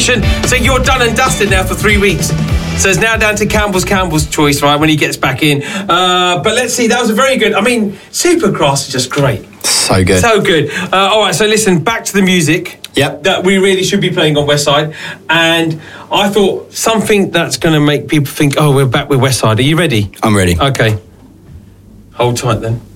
So you're done and dusted now for 3 weeks. So it's now down to Campbell's choice, right, when he gets back in. But let's see, that was a very good... I mean, Supergrass is just great. So good. So good. All right, so listen, back to the music. Yep. That we really should be playing on West Side. And I thought something that's going to make people think, oh, we're back with West Side. Are you ready? I'm ready. Okay. Hold tight then.